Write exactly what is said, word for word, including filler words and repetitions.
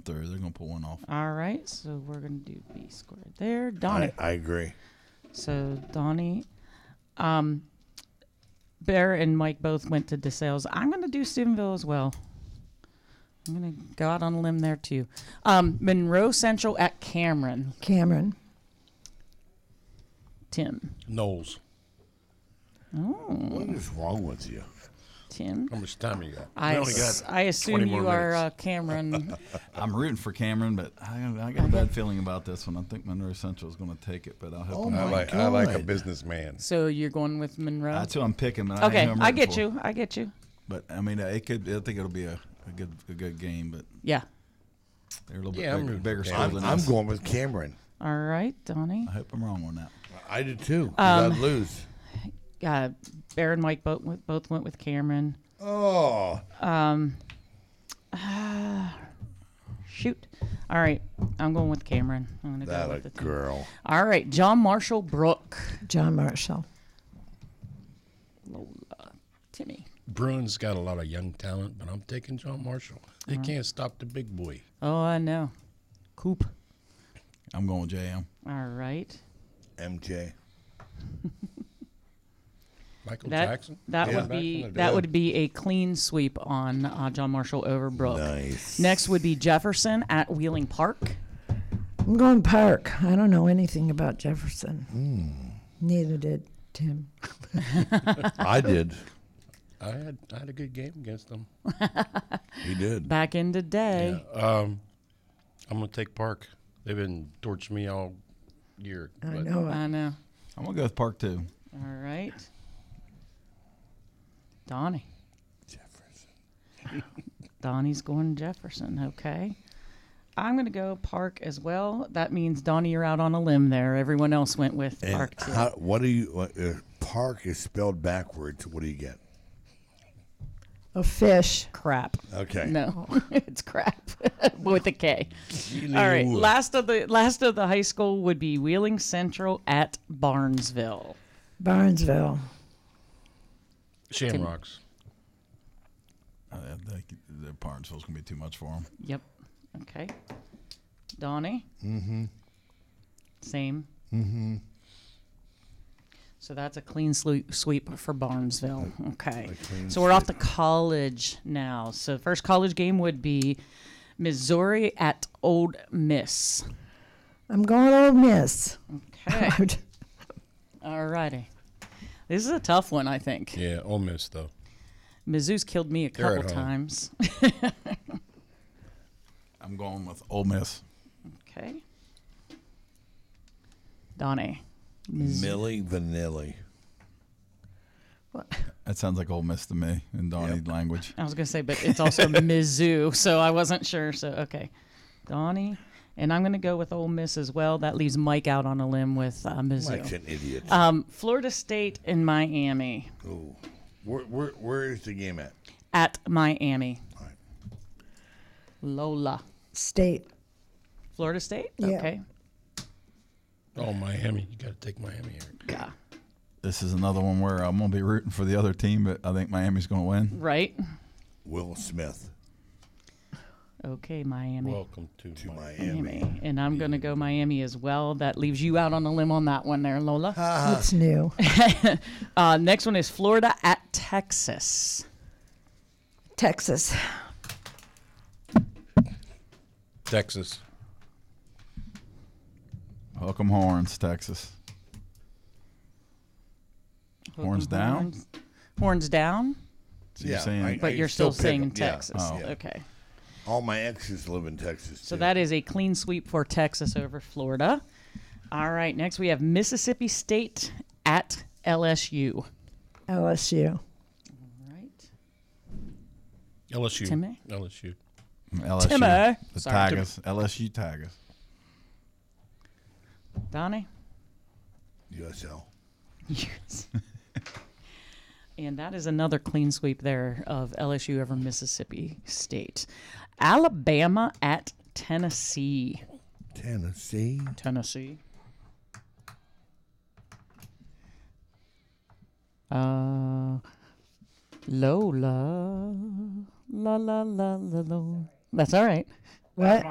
them through. They're going to pull one off. All right, so we're going to do B squared there. Donnie. I, I agree. So Donnie, um, Bear and Mike both went to DeSales. I'm going to do Steubenville as well. I'm going to go out on a limb there too. Um, Monroe Central at Cameron. Cameron. Tim. Knowles. Oh, What is wrong with you? Tim. How much time you got? I, only ass- got I assume twenty you more are minutes. uh, Cameron. I'm rooting for Cameron, but I, I got a bad feeling about this one. I think Monroe Central is going to take it, but I'll help Oh them my out. I like, I like a God. businessman. So you're going with Monroe? That's who I'm picking, but I Okay, ain't who I'm I rooting get for. you. I get you. But I mean, uh, it could. I think it'll be a, a good, a good game. But Yeah. they're a little Yeah, I'm bit rooting bigger, for bigger Cameron. school I'm, than I'm us. going with Cameron. All right, Donnie. I hope I'm wrong on that. I did too. 'cause Um, I'd lose. Uh, Bear and Mike both went, both went with Cameron. Oh, Um, shoot. All right, I'm going with Cameron. I'm gonna that go a with the team. girl. All right, John Marshall Brook. John Marshall. Lola. Timmy. Bruins got a lot of young talent, but I'm taking John Marshall. They can't stop the big boy. Oh, I know. Coop. I'm going with J M. All right. M J. Michael That Jackson. that Yeah. would Back be in the that day. would be a clean sweep on uh, John Marshall over Brook. Nice. Next would be Jefferson at Wheeling Park. I'm going Park. I don't know anything about Jefferson. Neither did Tim. I did. I had I had a good game against them. He did. Back in the day. Yeah. Um, I'm gonna take Park. They've been torching me all year. I but know it. I know. I'm gonna go with Park too. All right. Donnie. Jefferson. Donnie's going Jefferson. Okay. I'm going to go Park as well. That means, Donnie, you're out on a limb there. Everyone else went with And Park too. how, what do you? What, uh, Park is spelled backwards. What do you get? A fish. Crap. Okay. No, it's crap with a K. All right. Last of the last of the high school would be Wheeling Central at Barnesville. Barnesville. Shamrocks. Uh, they, the Barnesville's gonna be too much for them. Yep. Okay. Donnie. Mm-hmm. Same. Mm-hmm. So that's a clean sweep sweep for Barnesville. Okay. a clean So we're off to college now. So first college game would be Missouri at Old Miss. I'm going Old Miss. Okay. All righty. This is a tough one, I think. Yeah, Ole Miss though. Mizzou's killed me a They're couple at home. times. I'm going with Ole Miss. Okay. Donnie. Mizzou. Millie Vanilli. That sounds like Ole Miss to me in Donnie Yep. language. I was going to say, but it's also Mizzou, so I wasn't sure. So, okay. Donnie. And I'm going to go with Ole Miss as well. That leaves Mike out on a limb with uh, Mike's Mizzou. an idiot. Um, Florida State and Miami. Ooh. Where, where, where is the game at? At Miami. All right. Lola. State. Florida State? Yeah. Okay. Oh, Miami. You got to take Miami here. Yeah. This is another one where I'm gonna be rooting for the other team, but I think Miami's gonna win. Right? Will Smith Okay, Miami. Welcome to, to Miami. Miami. Miami. And I'm going to go Miami as well. That leaves you out on a limb on that one there, Lola. What's new? uh, next one is Florida at Texas. Texas. Texas. Welcome Horns, Texas. Horns down? Horns, horns down? So you're Yeah, saying I- But you're still, pick saying 'em. Yeah. Texas. Oh. Yeah. Okay. All my exes live in Texas. So too. that is a clean sweep for Texas over Florida. All right. Next, we have Mississippi State at L S U. L S U. All right. L S U. Timmy? L S U. L S U. Timmer. The Sorry. Tigers. L S U Tigers. Donnie? U S L. Yes. And that is another clean sweep there of L S U over Mississippi State. Alabama at Tennessee. Tennessee. Tennessee. Uh, Lola. La la la la la. That's all right. What?